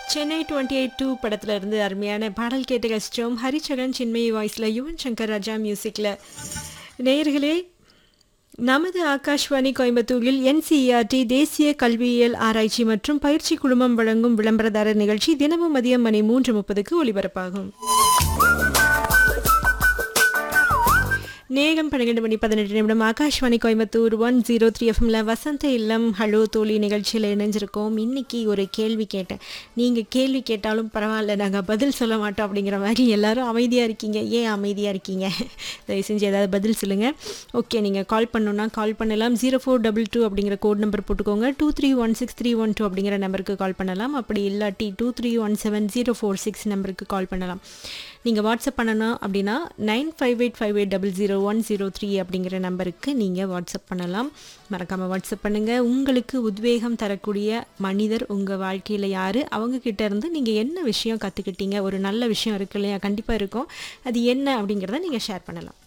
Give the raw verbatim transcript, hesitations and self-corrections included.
Chennai twenty eight two படத்துல இருந்து அருமையான பாடல் கேட்டு கஷ்டம். ஹரிச்சரன் சின்மயி வாய்ஸில், யுவன் சங்கர் ராஜா மியூசிக்கில். நேயர்களே, நமது ஆகாஷ்வாணி கோயம்புத்தூரில் என்சிஇஆர்டி தேசிய கல்வியியல் ஆராய்ச்சி மற்றும் பயிற்சி குழுமம் வழங்கும் விளம்பரதாரர் நிகழ்ச்சி தினமும் மதியம் மணி மூன்று முப்பதுக்கு ஒலிபரப்பாகும். நேரம் பன்னிரெண்டு மணி பதினெட்டு நிமிடம். Akashvani Coimbatore one zero three எஃப்எம்ல வசந்த இல்லம் ஹலோ தோழி நிகழ்ச்சியில் இணைஞ்சிருக்கோம். இன்னைக்கு ஒரு கேள்வி கேட்டேன். நீங்கள் கேள்வி கேட்டாலும் பரவாயில்ல, நாங்கள் பதில் சொல்ல மாட்டோம் அப்படிங்கிற மாதிரி எல்லாரும் அமைதியாக இருக்கீங்க. ஏன் அமைதியாக இருக்கீங்க? தயவு செஞ்சு ஏதாவது பதில் சொல்லுங்கள். ஓகே, நீங்கள் கால் பண்ணணுன்னா கால் பண்ணலாம். ஜீரோ ஃபோர் டபுள் டூ அப்படிங்கிற கோட் நம்பர் போட்டுக்கோங்க. Two three one six three one two அப்படிங்கிற நம்பருக்கு கால் பண்ணலாம். அப்படி இல்லாட்டி two three one seven zero four six நம்பருக்கு கால் பண்ணலாம். நீங்கள் வாட்ஸ்அப் பண்ணணும் அப்படின்னா nine five eight five eight double zero one zero three அப்படிங்கிற நம்பருக்கு நீங்கள் வாட்ஸ்அப் பண்ணலாம். மறக்காமல் வாட்ஸ்அப் பண்ணுங்கள். உங்களுக்கு உத்வேகம் தரக்கூடிய மனிதர் உங்கள் வாழ்க்கையில் யார், அவங்கக்கிட்ட இருந்து நீங்கள் என்ன விஷயம் கற்றுக்கிட்டீங்க? ஒரு நல்ல விஷயம் இருக்கு இல்லையா? கண்டிப்பாக இருக்கும். அது என்ன அப்படிங்கிறத நீங்கள் ஷேர் பண்ணலாம்.